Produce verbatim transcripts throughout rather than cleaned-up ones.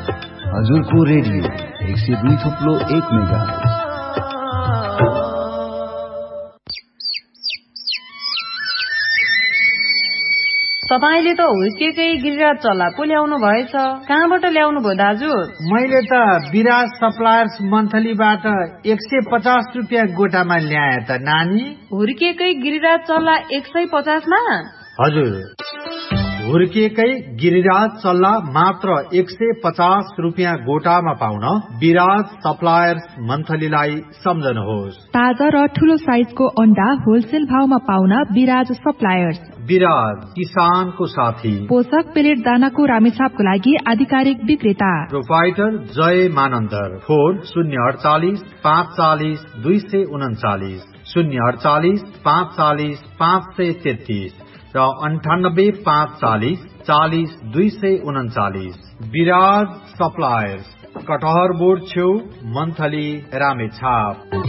हजुरको रेडियो एक सय दुई थुप्लो एक मेगा। तपाईले त हुर्केकै गिरिराज चल्ला पो ल्याउनु भएछ, कहाँबाट ल्याउनु भयो दाजु? मैले त विराज सप्लायर्स मन्थलीबाट एक सय पचास रुपियाँ गोटामा ल्याए त नानी। हुर्केकै गिरिराज चल्ला एक सय पचासमा? हजुर, हुर्केकै गिरिराज चल्ला मात्र एक सय पचास रुपियाँ गोटामा पाउन विराज सप्लायर्स मन्थलीलाई सम्झनुहोस्। ताजा र ठूलो साइजको अन्डा होलसेल भावमा पाउन विराज सप्लायर्स। विराज, किसानको साथी। पोषक पेलेट दानाको रामेछापको लागि आधिकारिक विक्रेता। प्रोपाइटर जय मानन्दर। फोन शून्य अडचालिस पाँच चालिस दुई सय उन्चालिस, शून्य अडचालिस पाँच चालिस पाँच सय तेत्तीस र अन्ठानब्बे पाँच चालिस चालिस दुई सय उन्चालिस। विराज सप्लायर्स, कटहर बोर्ड छेउ, मन्थली, रामेछाप।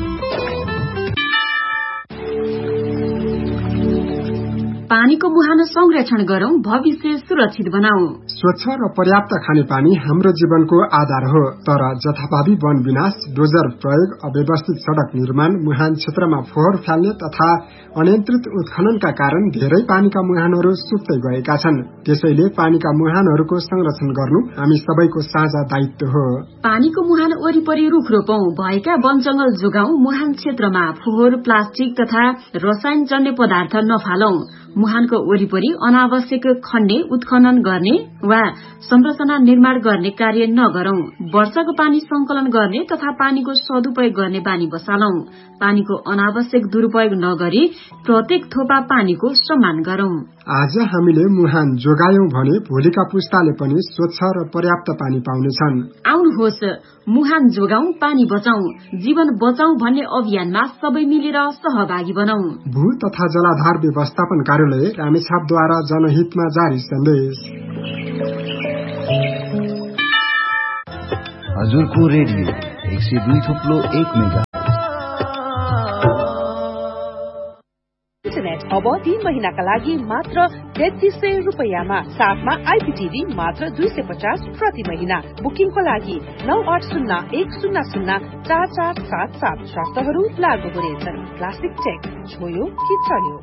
पानीको मुहान संरक्षण गरौं, भविष्य सुरक्षित बनाऊ। स्वच्छ र पर्याप्त खानेपानी हाम्रो जीवनको आधार हो, तर जथाभावी वन विनाश, डोजर प्रयोग, अव्यवस्थित सड़क निर्माण, मुहान क्षेत्रमा फोहोर फाल्ने तथा अनियन्त्रित उत्खननका कारण धेरै पानीका मुहानहरू सुक्दै गएका छन्। त्यसैले पानीका मुहानहरूको संरक्षण गर्नु हामी सबैको साझा दायित्व हो। पानीको मुहान वरिपरि रुख रोपौं, भएका वन जंगल जोगाऊ, मुहान क्षेत्रमा फोहोर, प्लास्टिक तथा रसायन जन्य पदार्थ नफालौं। मुहानको वरिपरि अनावश्यक खन्ने, उत्खनन गर्ने वा संरचना निर्माण गर्ने कार्य नगरौं। वर्षाको पानी संकलन गर्ने तथा पानीको सदुपयोग गर्ने बानी बसालौं। पानीको अनावश्यक दुरूपयोग नगरी प्रत्येक थोपा पानीको सम्मान गरौं। आज हामीले मुहान जोगायौं भने भोलिका पुस्ताले पनि स्वच्छ र पर्याप्त पानी पाउनेछन्। आउनुहोस्, मुहान जोगाऊ, पानी बचाऊ, जीवन बचाऊ भन्ने अभियानमा सबै मिलेर सहभागी बनाऊ। भू तथा जलाधार व्यवस्थापन कार्यालय रामेछापद्वारा जनहितमा जारी सन्देश। हजुरको रेडियो एक सय दुई थुप्लो एक मेगा। अब तीन महीनाका लागि मात्र तेत्तीस सय रुपियाँमा, साथमा आइपीटीभी मात्र दुई सय पचास प्रति महीना। बुकिङको लागि नौ आठ शून्य एक शून्य शून्य चार चार सात सात। शर्तहरू लागू हुनेछन्। प्लास्टिक चेक छोयो कि चल्यो।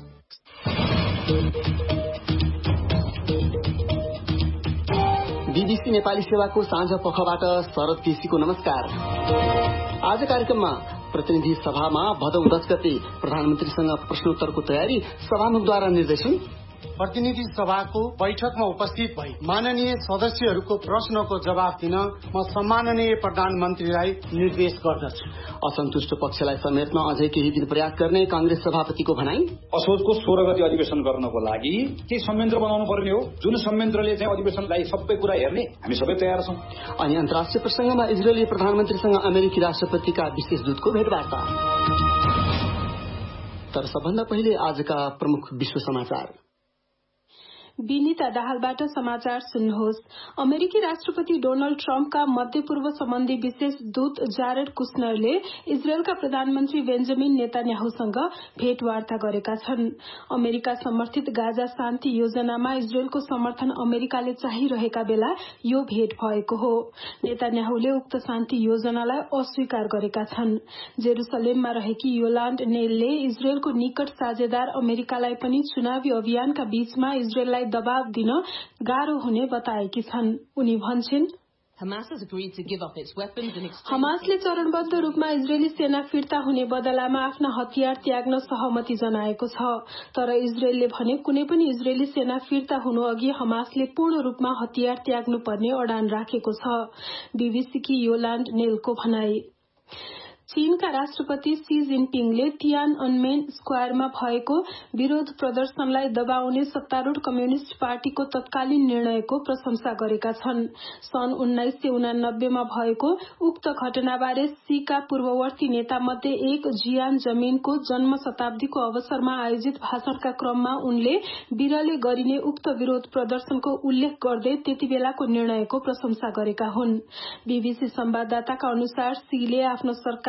बीबीसी नेपाली सेवाको साँझ पखबाट शरद केसीको नमस्कार। आज कार्यक्रममा प्रतिनिधि सभामा भदौ दस गते प्रधानमन्त्रीसँग प्रश्नोत्तरको तयारी, सभामुखद्वारा निर्देशन। प्रतिनिधि सभाको बैठकमा उपस्थित भई माननीय सदस्यहरूको प्रश्नको जवाब दिन म सम्माननीय प्रधानमन्त्रीलाई निर्देश गर्दछु। असन्तुष्ट पक्षलाई समेट्न अझै केही दिन प्रयास गर्ने कांग्रेस सभापतिको भनाई। असोजको सोह्र गते अधिवेशन गर्नको लागि केही संयन्त्र बनाउनु पर्ने हो, जुन संयन्त्रले चाहिँ अधिवेशनलाई सबै कुरा हेर्ने हामी सबै तयार छौं। अनि अन्तर्राष्ट्रिय प्रसंगमा इजरायली प्रधानमन्त्रीसँग अमेरिकी राष्ट्रपतिका विशेष दूतको भेटवार्ता। तर सबभन्दा पहिले आजका प्रमुख विश्व समाचार। विनिता दाहालबाट समाचार सुन्नुहोस्। अमेरिकी राष्ट्रपति डोनाल्ड ट्रम्पका मध्य पूर्व सम्बन्धी विशेष दूत जारेड कुशनरले इजरायलका प्रधानमन्त्री बेन्जामिन नेतान्याहुसँग भेटवार्ता गरेका छन्। अमेरिका समर्थित गाजा शान्ति योजनामा इजरायलको समर्थन अमेरिकाले चाहिरहेका बेला यो भेट भएको हो। नेतान्याहुले उक्त शान्ति योजनालाई अस्वीकार गरेका छन्। जेरूसलेममा रहेकी योलान्ड नेलले इजरायलको निकट साझेदार अमेरिकालाई पनि चुनावी अभियानका बीचमा इजरायललाई दबाव दिन गाह्रो हुने बताएकी छन्। उनी भन्छन्, हमासले चरणबद्ध रूपमा इजरायली सेना फिर्ता हुने बदलामा आफ्ना हतियार त्याग्न सहमति जनाएको छ। तर इजरायलले भने कुनै पनि इजरायली सेना फिर्ता हुनु अघि हमासले पूर्ण रूपमा हतियार त्याग्नुपर्ने अडान राखेको छ। बीबीसीकी योलान्ड नेलको भनाई। चीनका राष्ट्रपति सी जिनपिङले तियानअनमेन स्क्वायरमा भएको विरोध प्रदर्शनलाई दबाउने सत्तारूढ़ कम्युनिष्ट पार्टीको तत्कालीन निर्णयको प्रशंसा गरेका छन्। सन् उन्नाइस सय उनानब्बेमा भएको उक्त घटनाबारे सीका पूर्ववर्ती नेता मध्ये एक जियान जमीनको जन्म शताब्दीको अवसरमा आयोजित भाषणका क्रममा उनले बिरले गरिने उक्त विरोध प्रदर्शनको उल्लेख गर्दै त्यति बेलाको निर्णयको प्रशंसा गरेका हुन्। बीबीसी संवाददाताका अनुसार सीले आफ्नो सरकार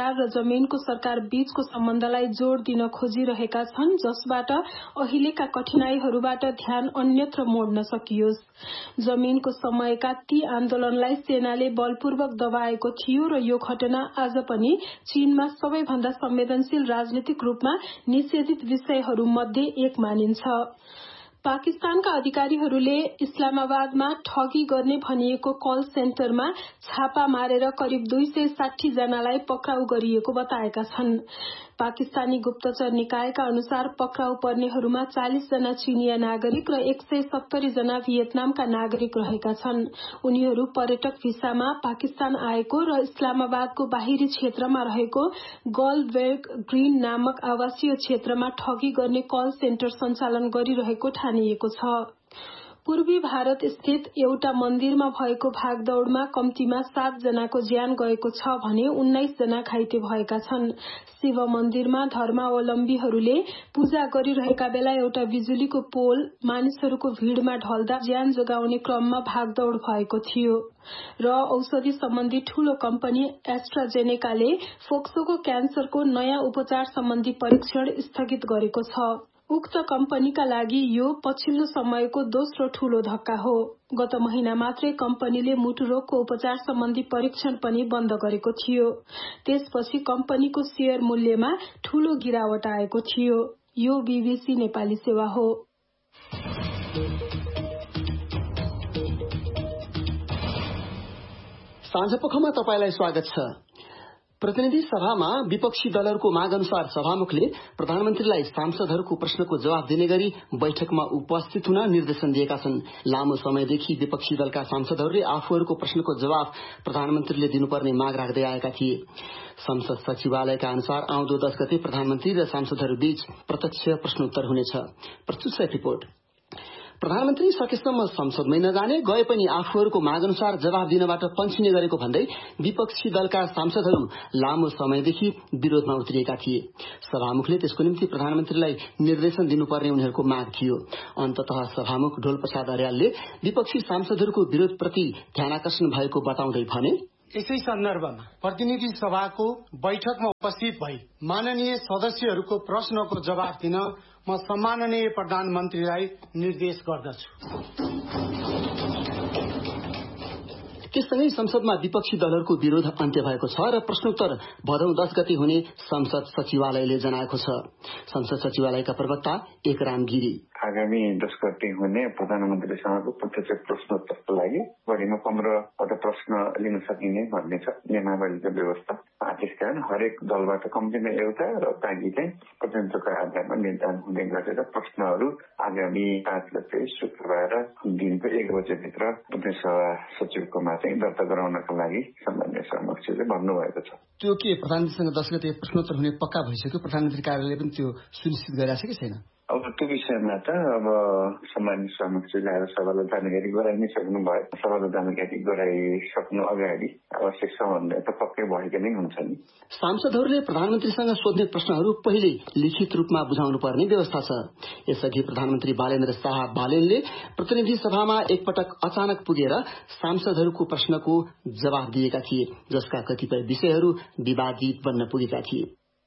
सरकार र जमीनको सरकार बीचको सम्बन्धलाई जोड़ दिन खोजिरहेका छन्, जसबाट अहिलेका कठिनाईहरूबाट ध्यान अन्यत्र मोड्न सकियोस्। जमीनको समयका ती आन्दोलनलाई सेनाले बलपूर्वक दबाएको थियो र यो घटना आज पनि चीनमा सबैभन्दा संवेदनशील राजनीतिक रूपमा निषेधित विषयहरू मध्ये एक मानिन्छ। पाकिस्तानका अधिकारीहरूले इस्लामाबादमा ठगी गर्ने भनिएको कल सेन्टरमा छापा मारेर करिब दुई सय साठी जनालाई पक्राउ गरिएको बताएका छन्। पाकिस्तानी गुप्तचर निकायका अनुसार पक्राउ पर्नेहरूमा चालीस जना चीनिया नागरिक र एक सय सत्तरी जना भियतनामका नागरिक रहेका छन्। उनीहरू पर्यटक भिसामा पाकिस्तान आएको र इस्लामाबादको बाहिरी क्षेत्रमा रहेको गोल्डबर्ग ग्रीन नामक आवासीय क्षेत्रमा ठगी गर्ने कल सेन्टर सञ्चालन गरिरहेको ठानिएको छ। पूर्वी भारत स्थित एउटा मन्दिरमा भएको भागदौड़मा कम्तीमा सात जनाको ज्यान गएको छ भने उन्नाइस जना घाइते भएका छन्। शिव मन्दिरमा धर्मावलम्बीहरूले पूजा गरिरहेका बेला एउटा बिजुलीको पोल मानिसहरूको भीड़मा ढल्दा ज्यान जोगाउने क्रममा भागदौड़ भएको थियो र औषधि सम्बन्धी ठूलो कम्पनी एस्ट्राजेनेकाले फोक्सोको क्यान्सरको नयाँ उपचार सम्बन्धी परीक्षण स्थगित गरेको छ। उक्त कम्पनीका लागि यो पछिल्लो समयको दोस्रो ठूलो धक्का हो। गत महिना मात्रै कम्पनीले मुटु रोगको उपचार सम्बन्धी परीक्षण पनि बन्द गरेको थियो। त्यसपछि कम्पनीको शेयर मूल्यमा ठूलो गिरावट आएको थियो। यो बीबीसी नेपाली सेवा हो। साँझपखमा तपाईलाई स्वागत छ। प्रतिनिधि सभामा विपक्षी दलहरूको माग अनुसार सभामुखले प्रधानमन्त्रीलाई सांसदहरूको प्रश्नको जवाब दिने गरी बैठकमा उपस्थित हुन निर्देशन दिएका छन्। लामो समयदेखि विपक्षी दलका सांसदहरूले आफूहरूको प्रश्नको जवाब प्रधानमन्त्रीले दिनुपर्ने माग राख्दै आएका थिए। संसद सचिवालयका अनुसार आउँदो दस गते प्रधानमन्त्री र सांसदहरू बीच प्रत्यक्ष प्रश्नोत्तर हुनेछ। प्रस्तुत रिपोर्ट। प्रधानमन्त्री सकेसम्म संसदमै नजाने, गए पनि आफूहरूको माग अनुसार जवाब दिनबाट पन्छिने गरेको भन्दै विपक्षी दलका सांसदहरू लामो समयदेखि विरोधमा उत्रिएका थिए। सभामुखले त्यसको निम्ति प्रधानमन्त्रीलाई निर्देशन दिनुपर्ने उनीहरूको माग थियो। अन्ततः सभामुख ढोलप्रसाद अर्यालले विपक्षी सांसदहरूको विरोधप्रति ध्यानाकर्षण भएको बताउँदै भने, यसै सन्दर्भमा प्रतिनिधि सभाको बैठकमा उपस्थित भई माननीय सदस्यहरूको प्रश्नको जवाब दिन म सम्माननीय प्रधानमन्त्रीलाई निर्देश गर्दछु। त्यससँगै संसदमा विपक्षी दलहरूको विरोध अन्त्य भएको छ र प्रश्नोत्तर भदौ दस गते हुने संसद सचिवालयले जनाएको छ। संसद सचिवालयका प्रवक्ता एकराम गिरी, आगामी दस गते हुने प्रधानमन्त्रीसँगको प्रत्यक्ष प्रश्नोत्तरको लागि बढीमा पन्ध्रवटा प्रश्न लिन सकिने भन्ने छ नियमावलीको व्यवस्था। त्यसकारण हरेक दलबाट कम्तीमा एउटा र बाँकी चाहिँ प्रतिनिधित्वको आधारमा निर्धारण हुने गरेर प्रश्नहरू आगामी पाँच गते शुक्रबार दिनको एक बजेभित्र प्रतिनिधि सभा सचिवकोमा चाहिँ दर्ता गराउनका लागि सम्माननीय समक्षले भन्नुभएको छ। त्यो के प्रधानमन्त्रीसँग दस गते प्रश्नोत्तर हुने पक्का भइसक्यो? प्रधानमन्त्री कार्यालयले पनि त्यो सुनिश्चित गरिरहेछ कि छैन? अब त्यो विषयमा त अब सम्मानित समक्षले आएर सभालाई जानकारी गराइ नै सक्नु भयो। सभालाई जानकारी गराइसक्नु अगाडि आवश्यक समन्वय त पक्कै भएको नै हुन्छ नि। सांसदहरूले प्रधानमन्त्रीसँग सोध्ने प्रश्नहरू पहिले लिखित रूपमा बुझाउनु पर्ने व्यवस्था छ। यसअघि प्रधानमन्त्री बालेन्द्र शाह बालेनले प्रतिनिधि सभामा एकपटक अचानक पुगेर सांसदहरूको प्रश्नको जवाब दिएका थिए, जसका कतिपय विषयहरू विवादित बन्न पुगेका थिए।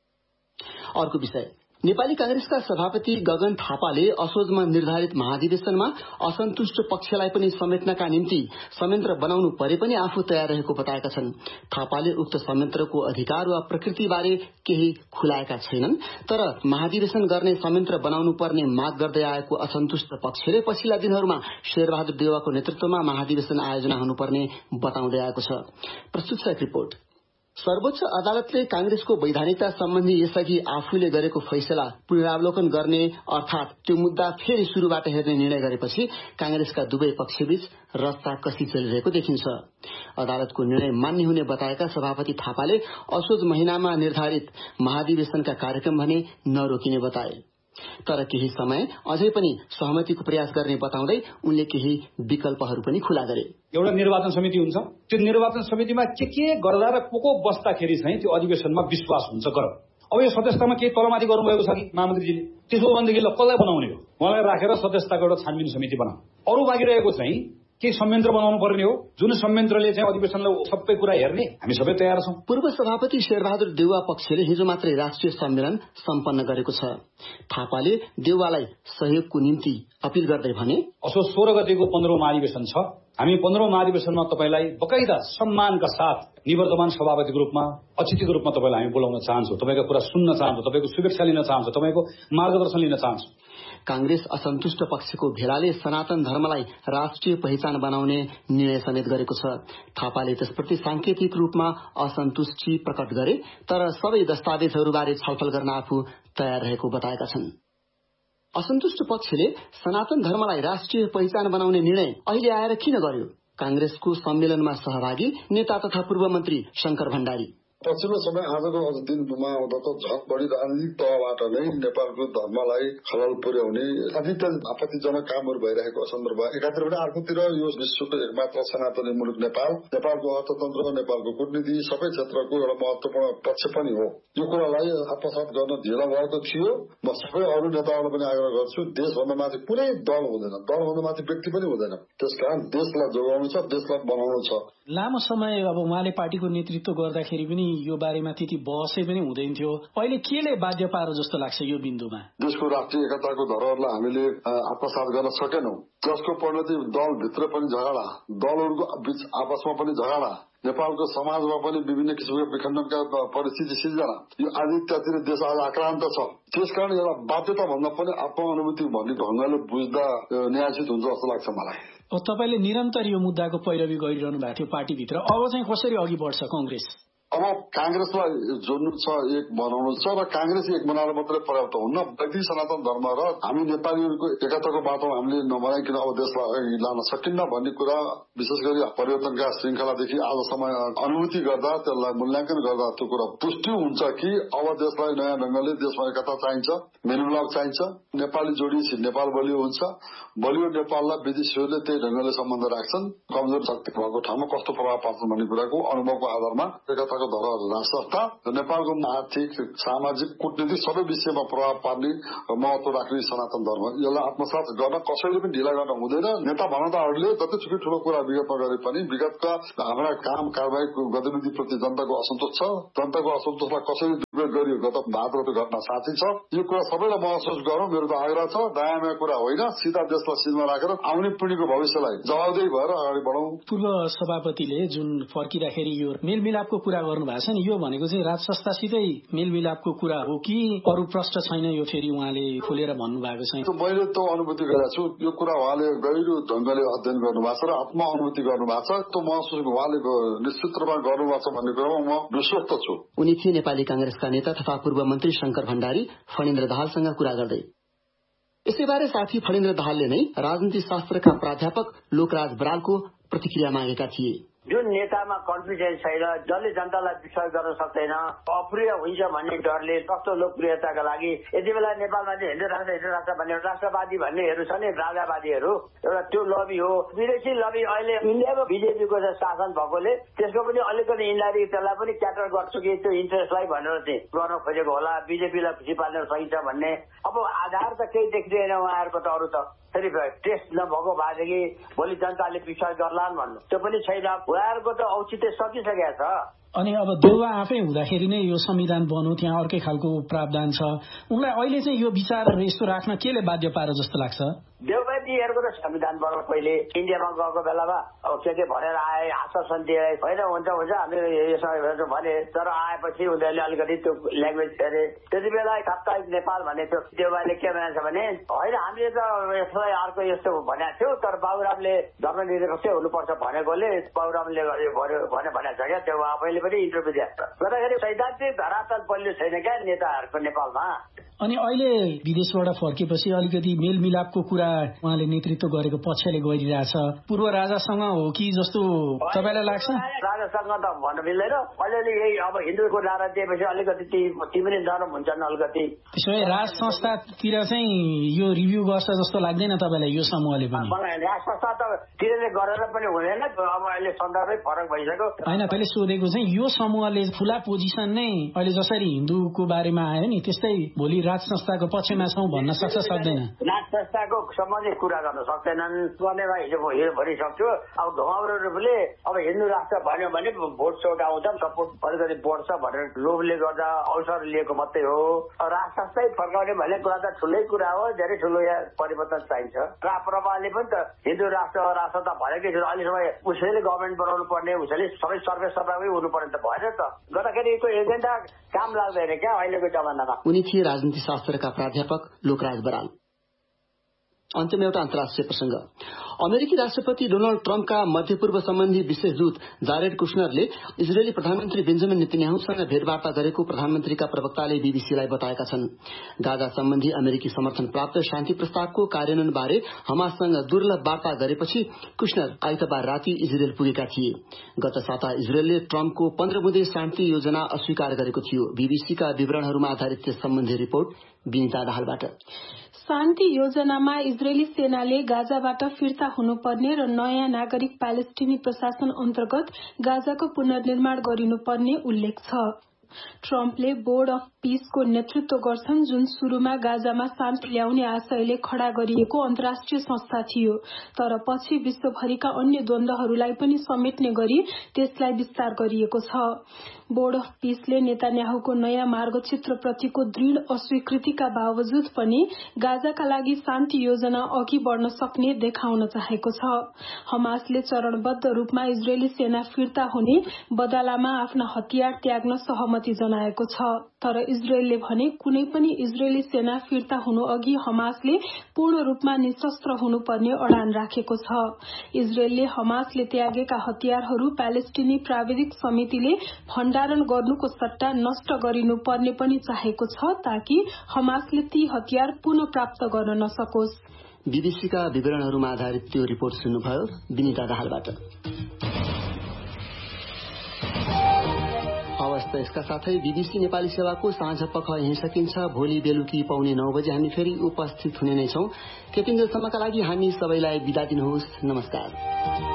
अर्को विषय, नेपाली कांग्रेसका सभापति गगन थापाले असोजमा निर्धारित महाधिवेशनमा असन्तुष्ट पक्षलाई पनि समेट्नका निम्ति संयन्त्र बनाउनु परे पनि आफू तयार रहेको बताएका छन्। थापाले उक्त संयन्त्रको अधिकार वा प्रकृतिबारे केही खुलाएका छैनन्, तर महाधिवेशन गर्ने संयन्त्र बनाउनु पर्ने माग गर्दै आएको असन्तुष्ट पक्षले पछिल्ला दिनहरूमा शेरबहादुर देउवाको नेतृत्वमा महाधिवेशन आयोजना हुनुपर्ने बताउँदै आएको छ। प्रस्तुत छ रिपोर्ट। सर्वोच्च अदालतले कांग्रेसको वैधानिकता सम्बन्धी यसअघि आफूले गरेको फैसला पुनरावलोकन गर्ने अर्थात त्यो मुद्दा फेरि शुरूबाट हेर्ने निर्णय गरेपछि कांग्रेसका दुवै पक्षबीच रस्साकसी चलिरहेको देखिन्छ। अदालतको निर्णय मान्य हुने बताएका सभापति थापाले असोज महिनामा निर्धारित महाधिवेशनका कार्यक्रम भने नरोकिने बताए, तर केही समय अझै पनि सहमतिको प्रयास गर्ने बताउँदै उनले केही विकल्पहरू पनि खुला गरे। एउटा निर्वाचन समिति हुन्छ, त्यो निर्वाचन समितिमा के के गर्दा र को को बस्दाखेरि चाहिँ त्यो अधिवेशनमा विश्वास हुन्छ गरौँ। अब यो सदस्यतामा केही तलमाथि गर्नुभएको छ कि महामन्त्रीजीले, त्यसो भनेदेखि ल कसलाई बनाउने हो? उहाँलाई राखेर सदस्यताको एउटा छानबिन समिति बनाऊ। अरू बाँकी रहेको चाहिँ के संयन्त्र बनाउनु पर्ने हो, जुन संयन्त्रले चाहिँ अधिवेशनलाई सबै कुरा हेर्ने हामी सबै तयार छौं। पूर्व सभापति शेरबहादुर देउवा पक्षले हिजो मात्रै राष्ट्रिय सम्मेलन सम्पन्न गरेको छ। थापाले देउवालाई सहयोगको निम्ति अपील गर्दै भने, असोज सोह्र गतेको पन्ध्रौं महाधिवेशन छ, हामी पन्ध्रौं महाधिवेशनमा तपाईलाई बकाइदा सम्मानका साथ निवर्तमान सभापतिको रूपमा अतिथिको रूपमा तपाईलाई हामी बोलाउन चाहन्छौं, तपाईको कुरा सुन्न चाहन्छौं, तपाईको शुभेच्छा लिन चाहन्छौं, तपाईको मार्गदर्शन लिन चाहन्छौं। कांग्रेस असन्तुष्ट पक्षको भेलाले सनातन धर्मलाई राष्ट्रिय पहिचान बनाउने निर्णय समेत गरेको छ। थापाले त्यसप्रति सांकेतिक रूपमा असन्तुष्टि प्रकट गरे, तर सबै दस्तावेजहरूबारे छलफल गर्न आफू तयार रहेको बताएका छन्। असन्तुष्ट पक्षले सनातन धर्मलाई राष्ट्रिय पहिचान बनाउने निर्णय अहिले आएर किन गर्यो? कांग्रेसको सम्मेलनमा सहभागी नेता तथा पूर्व मन्त्री शंकर भण्डारी, पछिल्लो समय आजको दिनमा आउँदा त झन् बढी राजनीतिक तहबाट नै नेपालको धर्मलाई खलल पुर्याउने अधिक आपत्तिजनक कामहरू भइरहेको सन्दर्भ एकातिर पनि, अर्कोतिर यो विश्वको एकमात्र सनातनी मुलुक नेपाल, नेपालको अर्थतन्त्र, नेपालको कूटनीति सबै क्षेत्रको एउटा महत्वपूर्ण पक्ष पनि हो। यो कुरालाई आत्मसात गर्न ढिलो भएको थियो। म सबै अरू नेताहरूलाई पनि आग्रह गर्छु, देशभन्दा माथि कुनै दल हुँदैन, दलभन्दा माथि व्यक्ति पनि हुँदैन। त्यसकारण देशलाई जोगाउनु छ, देशलाई बनाउनु छ। लामो समय अब उहाँले पार्टीको नेतृत्व गर्दाखेरि पनि यो बारेमा त्यति बहसै पनि हुँदैन थियो। अहिले केले बाध्य पारो जस्तो लाग्छ यो बिन्दुमा? देशको राष्ट्रिय एकताको धरोहरलाई हामीले आत्मसात गर्न सकेनौं, जसको परिणति दलभित्र पनि झगडा, दलहरूको बीच आपसमा पनि झगडा, नेपालको समाजमा पनि विभिन्न किसिमका विखण्डनका परिस्थिति सिर्जना, यो आदित्यतिर देश आज आक्रान्त छ। त्यसकारण एउटा बाध्यता भन्दा पनि आत्मानुभूति भन्ने ढंगले बुझ्दा न्यायोचित हुन्छ जस्तो लाग्छ मलाई। तपाईले निरन्तर यो मुद्दाको पैरवी गरिरहनु भएको थियो पार्टीभित्र, अब चाहिँ कसरी अघि बढ्छ कांग्रेस? अब कांग्रेसलाई जोड्नु छ, एक बनाउनु छ, र कांग्रेस एक बनाएर मात्रै पर्याप्त हुन्न। वैदिक सनातन धर्म र हामी नेपालीहरूको एकताको बाटोमा हामीले नबनाइकन अब देशलाई लान सकिन्न भन्ने कुरा विशेष गरी परिवर्तनका श्रृंखलादेखि आजसम्म अनुभूति गर्दा, त्यसलाई मूल्याङ्कन गर्दा त्यो कुरा पुष्टि हुन्छ कि अब देशलाई नयाँ ढंगले देशमा एकता चाहिन्छ, मेलमिलाप चाहिन्छ। नेपाली जोडिएपछि नेपाल बलियो हुन्छ। बलियो नेपाललाई विदेशीहरूले त्यही ढंगले सम्बन्ध राख्छन्। कमजोर शक्ति भएको ठाउँमा कस्तो प्रभाव पार्छ भन्ने कुराको अनुभवको आधारमा एकता धरोहर राष्ट्रता नेपालको आर्थिक, सामाजिक, कूटनीतिक सबै विषयमा प्रभाव पार्ने महत्व राख्ने सनातन धर्म, यसलाई आत्मसात गर्न कसैले पनि ढिला गर्न हुँदैन। नेता भनौताहरूले जतिसुकै ठूलो कुरा विगतमा गरे पनि विगतका हाम्रा काम कारबाहीको गतिविधिप्रति जनताको असन्तोष छ। जनताको असन्तोषलाई कसरी दुरुपयोग गरियो गत भाद्रको घटना साँच्चै छ। यो कुरा सबैलाई महसुस गरौँ, मेरो त आग्रह छ। दायाँ कुरा होइन, सिधा देशलाई सिधमा राखेर आउने पिढ़ीको भविष्यलाई जवाबदेही भएर अगाडि बढौँ। पूर्व सभापतिले जुन फर्किँदाखेरि यो मेलमिलापको कुरा गर्नु भएको छ नि, यो भनेको चाहिँ राज संस्थासितै मेलमिलापको कुरा हो कि अरू प्रश्न छैन? यो फेरि उहाँले खोलेर भन्नु भएको छ। मैले त अनुभूति गरेको छु, यो कुरा उहाँले गहिरो ढंगले अध्ययन गर्नुभएको छ र आत्मा अनुभूति गर्नुभएको छ। त्यो महसुस उहाँले निश्चित रूपमा गर्नुभएको छ भन्ने कुरामा म विश्वस्त छु। उनी थिए नेपाली कांग्रेसका नेता तथा पूर्व मन्त्री शंकर भण्डारी फणेन्द्र दाहालसँग कुरा गर्दै। यसैबारे साथी फणेन्द्र दाहालले नै राजनीति शास्त्रका प्राध्यापक लोकराज बरालको प्रतिक्रिया मागेका थिए। जुन नेतामा कन्फिडेन्स छैन, जसले जनतालाई विश्वास गर्न सक्दैन, अप्रिय हुन्छ भन्ने डरले सस्तो लोकप्रियताका लागि यति बेला नेपालमा चाहिँ हिन्दू राष्ट्र हिन्दू राष्ट्र भन्ने राष्ट्रवादी भन्नेहरू छ नि, राजावादीहरू, एउटा त्यो लबी हो। विदेशी लबी अहिले इन्डियामा बिजेपीको शासन भएकोले त्यसको पनि अलिकति इन्डाइरेक्ट त्यसलाई पनि क्याटर गर्छु कि त्यो इन्ट्रेस्टलाई भनेर चाहिँ गर्न खोजेको होला, बिजेपीलाई खुसी पार्न सकिन्छ भन्ने। अब आधार त केही देखिँदैन उहाँहरूको त, अरू त फेरि टेस्ट नभएको भएदेखि भोलि जनताले विश्वास गर्लान् भन्नु त्यो पनि छैन। उहाँहरूको त औचित्य सकिसकेको छ। अनि अब देउवा आफै हुँदाखेरि नै यो संविधान बन्यो, त्यहाँ अर्कै खालको प्रावधान छ। उनलाई अहिले चाहिँ यो विचारहरू यस्तो राख्न केले बाध्य पारो जस्तो लाग्छ? देउवाजीहरूको त संविधान बन्न पहिले इन्डियामा गएको बेलामा अब के के भनेर आए, आश्वासन दिए, होइन हुन्छ हुन्छ हामीले यसो भने, तर आएपछि उनीहरूले अलिकति त्यो ल्याङ्ग्वेज हेरे। त्यति बेला साप्ताहिक नेपाल भने त्यो देउवाले के भनेको छ भने होइन हामीले त यसलाई अर्को यस्तो भनेको थियौँ, तर बाबुरामले धर्मनिरपेक्ष हुनुपर्छ भनेकोले बाबुरामले भने भनेको छ क्या। देउवा आफैले पनि इन्टरभ्यू दिएको छ। गर्दाखेरि सैद्धान्तिक धरातल बलियो छैन क्या नेताहरूको नेपालमा। अनि अहिले विदेशबाट फर्केपछि अलिकति मेलमिलापको कुरा उहाँले नेतृत्व गरेको पक्षले गरिरहेछ। पूर्व राजासँग हो कि जस्तो तपाईँलाई लाग्छ? राजासँग त भन्न मिल्दैन। अलिअलि यही अब हिन्दूको नारा दिएपछि अलिकति ती पनि नरम हुन्छन् अलिकति। त्यसो भए राज संस्थातिर चाहिँ यो रिभ्यू गर्छ जस्तो लाग्दैन तपाईँलाई यो समूहले पनि? राज संस्था त तिरले गरेर पनि हुँदैन, अब अहिले सन्दर्भै फरक भइसक्यो। होइन, पहिले सोधेको चाहिँ यो समूहले खुला पोजिसन नै अहिले जसरी हिन्दूको बारेमा आयो नि त्यस्तै भोलि राज संस्थाको पक्षमा छौं भन्न सक्छ सक्दैन? राज संस्थाको सम्बन्धी कुरा गर्न सक्दैनन् गर्नेमा हिजो हिजो भनिसक्छु। अब घुमाउरोले अब हिन्दू राष्ट्र भन्यो भने भोट चौट आउँछ, सपोर्ट अलिकति बढ्छ भनेर लोभले गर्दा अवसर लिएको मात्रै हो। राज संस्थै फर्काउने भन्ने कुरा त ठुलै कुरा हो, धेरै ठुलो यहाँ परिवर्तन चाहिन्छ। राप्रपाले पनि त हिन्दू राष्ट्र राष्ट्रता भनेकै थियो, अहिलेसम्म उसैले गभर्मेन्ट बनाउनु पर्ने, उसैले सबै सर्वे सभामै हुनुपर्ने त भएन त। गर्दाखेरि त्यो एजेन्डा काम लाग्दैन क्या अहिलेको जमानामा। उनी थिए राजनीति शास्त्रका प्राध्यापक लोकराज बराल। अन्त्यमा एउटा अन्तर्राष्ट्रिय प्रसंग। अमेरिकी राष्ट्रपति डोनाल्ड ट्रम्पका मध्यपूर्व सम्बन्धी विशेष दूत जारेड कुशनरले इजरायली प्रधानमन्त्री बेन्जामिन नेतन्याहुसँग भेटवार्ता गरेको प्रधानमन्त्रीका प्रवक्ताले बीबीसीलाई बताएका छन्। गाजा सम्बन्धी अमेरिकी समर्थन प्राप्त शान्ति प्रस्तावको कार्यान्वयन बारे हमाससँग दुर्लभ वार्ता गरेपछि कुशनर आइतबार राति इजरायल पुगेका थिए। गत साता इजरायलले ट्रम्पको पन्ध्र बुँदे शान्ति योजना अस्वीकार गरेको थियो। बीबीसीका विवरणहरूमा आधारित त्यस सम्बन्धी रिपोर्ट विनिता दाहालबाट। शान्ति योजनामा इजरायली सेनाले गाजाबाट फिर्ता हुनुपर्ने र नयाँ नागरिक प्यालेस्टिनी प्रशासन अन्तर्गत गाजाको पुनर्निर्माण गरिनुपर्ने उल्लेख छ। ट्रम्पले बोर्ड अफ पीसको नेतृत्व गर्छन्, जुन शुरूमा गाजामा शान्ति ल्याउने आशयले खड़ा गरिएको अन्तर्राष्ट्रिय संस्था थियो, तर पछि विश्वभरिका अन्य द्वन्द्वहरूलाई पनि समेट्ने गरी त्यसलाई विस्तार गरिएको छ। बोर्ड अफ पीसले नेतान्याहुको नयाँ मार्गचित्रप्रतिको दृढ़ अस्वीकृतिका बावजुद पनि गाजाका लागि शान्ति योजना अघि बढ़न सक्ने देखाउन चाहेको छ। हमासले चरणबद्ध रूपमा इजरायली सेना फिर्ता हुने बदलामा आफ्ना हतियार त्याग्न सहमति जनाएको छ, तर इजरायलले भने कुनै पनि इजरायली सेना फिर्ता हुनु अघि हमासले पूर्ण रूपमा निशस्त्र हुनुपर्ने अडान राखेको छ। इजरायलले हमासले त्यागेका हतियारहरू प्यालेस्टिनी प्राविधिक समितिले भण्डारण गर्नुको सट्टा नष्ट गरिनुपर्ने पनि चाहेको छ, ताकि हमासले ती हतियार पुनः प्राप्त गर्न नसकोस्। बीबीसीका विवरणहरूमा आधारित त्यो रिपोर्ट सुन्नुभयो विनिता दाहालबाट। हवस् त यसका साथै बीबीसी नेपाली सेवाको साँझ पख यहीँ सकिन्छ। भोलि बेलुकी पाउने नौ बजे हामी फेरि उपस्थित हुने नै छौं। त्यतिन्जेलसम्मका लागि हामी सबैलाई बिदा दिनुहोस्। नमस्कार।